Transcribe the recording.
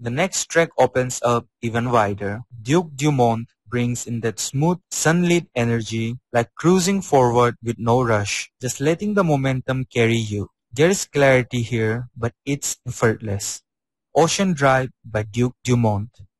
The next track opens up even wider. Duke Dumont brings in that smooth, sunlit energy, like cruising forward with no rush, just letting the momentum carry you. There is clarity here, but it's effortless. Ocean Drive by Duke Dumont.